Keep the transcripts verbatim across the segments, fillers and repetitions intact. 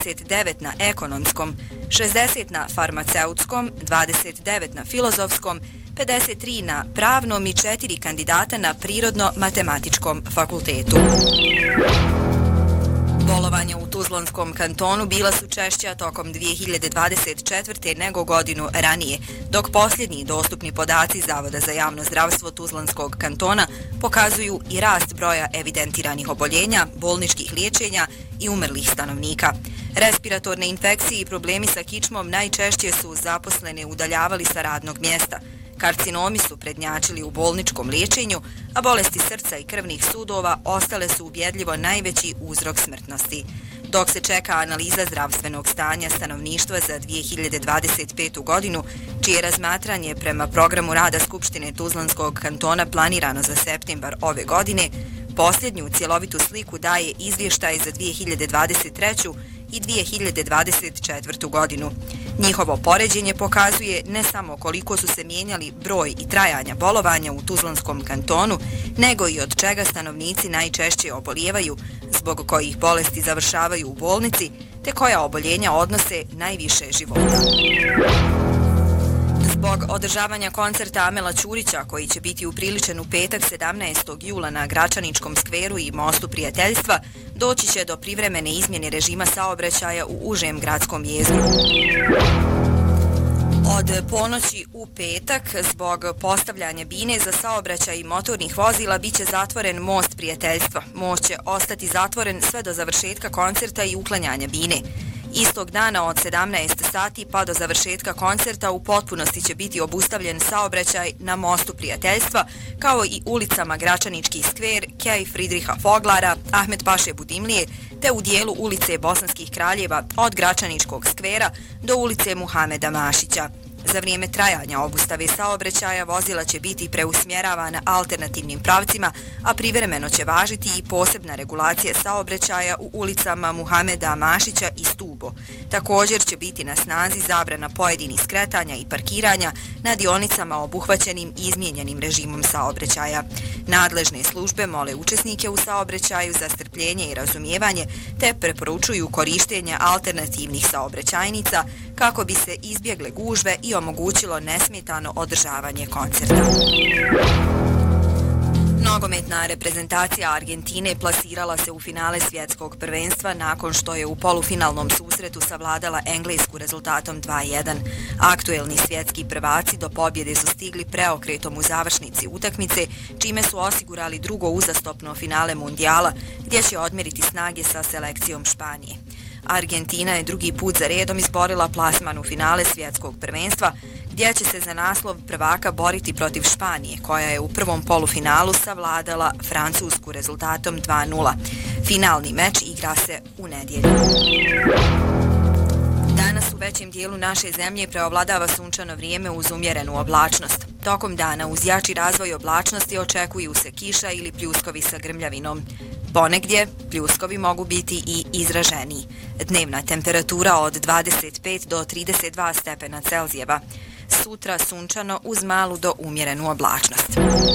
trideset devet na ekonomskom, šezdeset na farmaceutskom, dvadeset devet na filozofskom, pedeset tri na pravnom i četiri kandidata na prirodno-matematičkom fakultetu. Bolovanja u Tuzlanskom kantonu bila su češća tokom dvije hiljade dvadeset četvrte. nego godinu ranije, dok posljednji dostupni podaci Zavoda za javno zdravstvo Tuzlanskog kantona pokazuju i rast broja evidentiranih oboljenja, bolničkih liječenja i umrlih stanovnika. Respiratorne infekcije i problemi sa kičmom najčešće su zaposlene udaljavali sa radnog mjesta. Karcinomi su prednjačili u bolničkom liječenju, a bolesti srca i krvnih sudova ostale su ubjedljivo najveći uzrok smrtnosti. Dok se čeka analiza zdravstvenog stanja stanovništva za dvije hiljade dvadeset petu. godinu, čije razmatranje prema programu rada Skupštine Tuzlanskog kantona planirano za septembar ove godine, posljednju cjelovitu sliku daje izvještaj za dvije hiljade dvadeset treću. i dvije hiljade dvadeset četvrtu. godinu. Njihovo poređenje pokazuje ne samo koliko su se mijenjali broj i trajanja bolovanja u Tuzlanskom kantonu, nego i od čega stanovnici najčešće obolijevaju, zbog kojih bolesti završavaju u bolnici, te koja oboljenja odnose najviše života. Zbog održavanja koncerta Amela Ćurića, koji će biti upriličen u petak sedamnaestog jula na Gračaničkom skveru i Mostu prijateljstva, doći će do privremene izmjene režima saobraćaja u užem gradskom jezgru. Od ponoći u petak, zbog postavljanja bine za saobraćaj i motornih vozila, biće zatvoren Most prijateljstva. Most će ostati zatvoren sve do završetka koncerta i uklanjanja bine. Istog dana od sedamnaest sati pa do završetka koncerta u potpunosti će biti obustavljen saobraćaj na Mostu prijateljstva, kao i ulicama Gračanički skver, Kej Fridriha Foglara, Ahmet Paše Budimlije, te u dijelu ulice Bosanskih kraljeva od Gračaničkog skvera do ulice Muhameda Mašića. Za vrijeme trajanja obustave saobraćaja vozila će biti preusmjeravana alternativnim pravcima, a privremeno će važiti i posebna regulacija saobraćaja u ulicama Muhameda Mašića i Stubo. Također će biti na snazi zabrana pojedinih skretanja i parkiranja na dionicama obuhvaćenim izmijenjenim režimom saobraćaja. Nadležne službe mole učesnike u saobraćaju za strpljenje i razumijevanje, te preporučuju korištenje alternativnih saobraćajnica kako bi se izbjegle gužve i omogućilo nesmetano održavanje koncerta. Nogometna reprezentacija Argentine plasirala se u finale svjetskog prvenstva nakon što je u polufinalnom susretu savladala Englesku rezultatom dva jedan. Aktuelni svjetski prvaci do pobjede su stigli preokretom u završnici utakmice, čime su osigurali drugo uzastopno finale mundijala, gdje će odmjeriti snage sa selekcijom Španije. Argentina je drugi put za redom izborila plasman u finale svjetskog prvenstva, gdje će se za naslov prvaka boriti protiv Španije, koja je u prvom polufinalu savladala Francusku rezultatom dva nula. Finalni meč igra se u nedjelju. Danas u većem dijelu naše zemlje preovladava sunčano vrijeme uz umjerenu oblačnost. Tokom dana uz jači razvoj oblačnosti očekuju se kiša ili pljuskovi sa grmljavinom. Ponegdje pljuskovi mogu biti i izraženiji. Dnevna temperatura od dvadeset pet do trideset dva stepena Celzijeva. Sutra sunčano uz malu do umjerenu oblačnost.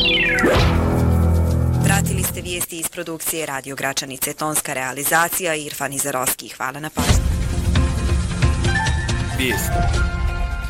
Pratili ste vijesti iz produkcije Radio Gračanice, tonska realizacija Irfan Izarovski. Hvala na pažnju. Vijesti.